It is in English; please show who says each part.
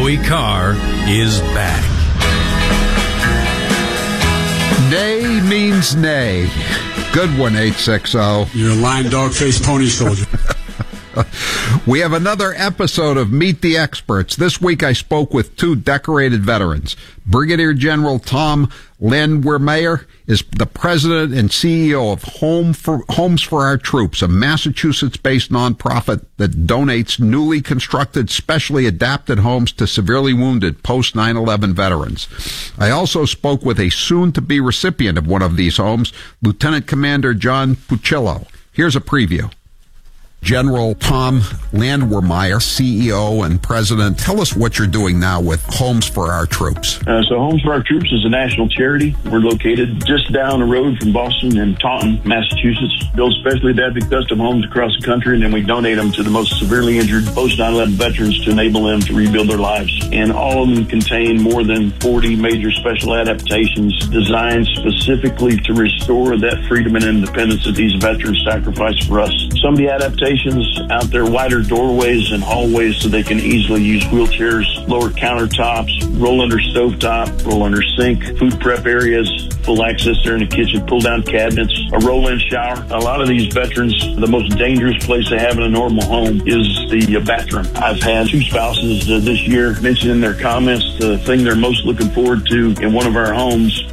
Speaker 1: Joey Carr is back.
Speaker 2: Nay means nay. Good one, 860.
Speaker 3: You're a lying dog-faced pony soldier.
Speaker 2: We have another episode of Meet the Experts. This week I spoke with two decorated veterans. Brigadier General Tom Landwehrmeyer is the president and CEO of Homes for Our Troops, a Massachusetts-based nonprofit that donates newly constructed, specially adapted homes to severely wounded post-9/11 veterans. I also spoke with a soon-to-be recipient of one of these homes, Lieutenant Commander John Puccillo. Here's a preview. General Tom Landwehrmeyer, CEO and President, tell us what you're doing now with Homes for Our Troops.
Speaker 4: So Homes for Our Troops is a national charity. We're located just down the road from Boston in Taunton, Massachusetts. Build specially adapted custom homes across the country, and then we donate them to the most severely injured post-9/11 veterans to enable them to rebuild their lives. And all of them contain more than 40 major special adaptations designed specifically to restore that freedom and independence that these veterans sacrificed for us. Some of the adaptations out there, wider doorways and hallways so they can easily use wheelchairs, lower countertops, roll under stovetop, roll under sink, food prep areas, full access there in the kitchen, pull down cabinets, a roll-in shower. A lot of these veterans, the most dangerous place they have in a normal home is the bathroom. I've had two spouses this year mention in their comments the thing they're most looking forward to in one of our homes